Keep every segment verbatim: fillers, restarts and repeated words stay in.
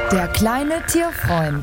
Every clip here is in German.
Der kleine Tierfreund.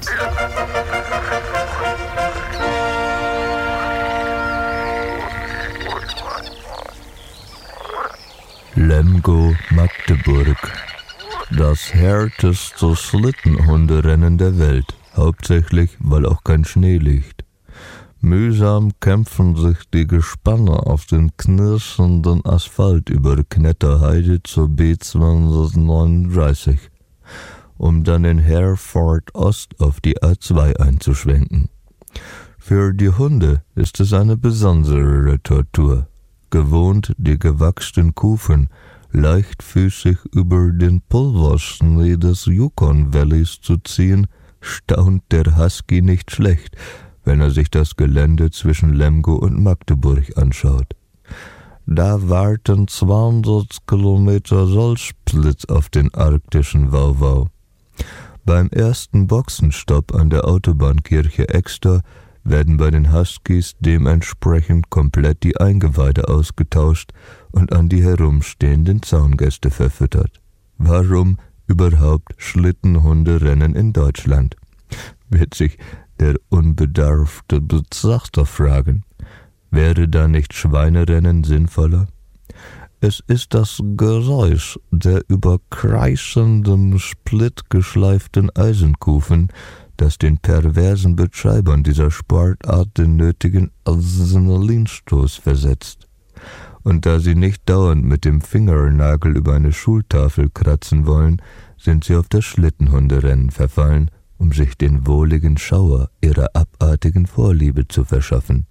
Lemgo, Magdeburg. Das härteste Schlittenhunderennen der Welt, hauptsächlich, weil auch kein Schnee liegt. Mühsam kämpfen sich die Gespanne auf den knirschenden Asphalt über Knetterheide zur B zweihundertneununddreißig, um dann in Herford Ost auf die A zwei einzuschwenken. Für die Hunde ist es eine besondere Tortur. Gewohnt, die gewachsenen Kufen leichtfüßig über den Pulverschnee des Yukon Valleys zu ziehen, staunt der Husky nicht schlecht, wenn er sich das Gelände zwischen Lemgo und Magdeburg anschaut. Da warten zweihundert Kilometer Solsplit auf den arktischen Wauwau. Beim ersten Boxenstopp an der Autobahnkirche Exeter werden bei den Huskies dementsprechend komplett die Eingeweide ausgetauscht und an die herumstehenden Zaungäste verfüttert. Warum überhaupt Schlittenhunderennen in Deutschland? Wird sich der unbedarfte Betrachter fragen. Wäre da nicht Schweinerennen sinnvoller? Es ist das Geräusch der über kreischenden, splitgeschleiften Eisenkufen, das den perversen Betreibern dieser Sportart den nötigen Adrenalinstoß versetzt. Und da sie nicht dauernd mit dem Fingernagel über eine Schultafel kratzen wollen, sind sie auf das Schlittenhunderennen verfallen, um sich den wohligen Schauer ihrer abartigen Vorliebe zu verschaffen.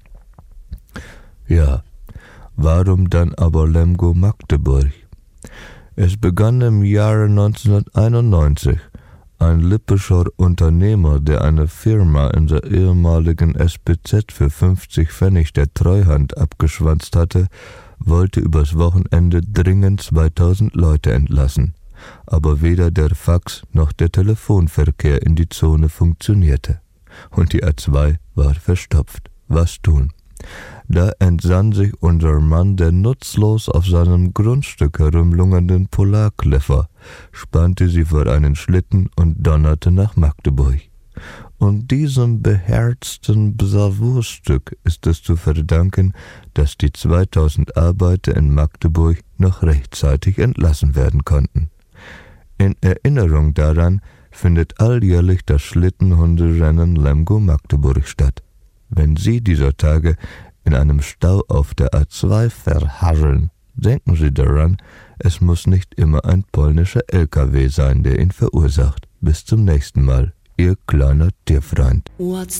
Ja, warum dann aber Lemgo Magdeburg? Es begann im Jahre neunzehnhunderteinundneunzig. Ein lippischer Unternehmer, der eine Firma in der ehemaligen S B Z für fünfzig Pfennig der Treuhand abgeschwanzt hatte, wollte übers Wochenende dringend zweitausend Leute entlassen. Aber weder der Fax noch der Telefonverkehr in die Zone funktionierte. Und die A zwei war verstopft. Was tun? Da entsann sich unser Mann der nutzlos auf seinem Grundstück herumlungernden Polarkleffer, spannte sie vor einen Schlitten und donnerte nach Magdeburg. Und diesem beherzten Bravourstück ist es zu verdanken, dass die zweitausend Arbeiter in Magdeburg noch rechtzeitig entlassen werden konnten. In Erinnerung daran findet alljährlich das Schlittenhunderennen Lemgo Magdeburg statt. Wenn Sie dieser Tage in einem Stau auf der A zwei verharren, denken Sie daran, es muss nicht immer ein polnischer L K W sein, der ihn verursacht. Bis zum nächsten Mal, Ihr kleiner Tierfreund.